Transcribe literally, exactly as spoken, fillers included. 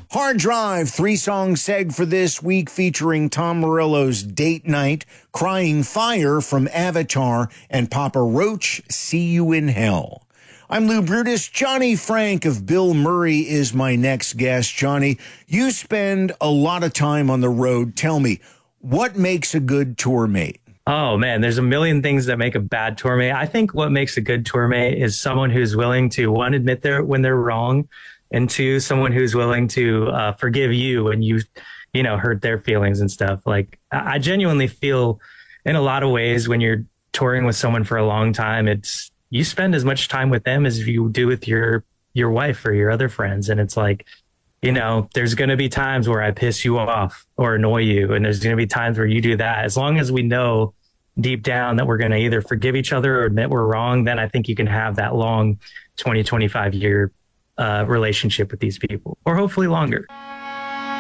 Hard Drive, three-song seg for this week featuring Tom Morello's Date Night, Crying Fire from Avatar, and Papa Roach, See You in Hell. I'm Lou Brutus. Johnny Frank of Bill Murray is my next guest. Johnny, you spend a lot of time on the road. Tell me, what makes a good tour mate? Oh, man, there's a million things that make a bad tour mate. I think what makes a good tour mate is someone who's willing to, one, admit their, when they're wrong, and two, someone who's willing to uh, forgive you when you, you know, hurt their feelings and stuff. Like, I genuinely feel in a lot of ways when you're touring with someone for a long time, it's, you spend as much time with them as you do with your, your wife or your other friends. And it's like, you know, there's going to be times where I piss you off or annoy you. And there's going to be times where you do that. As long as we know deep down that we're going to either forgive each other or admit we're wrong, then I think you can have that long twenty, twenty-five year uh, relationship with these people, or hopefully longer.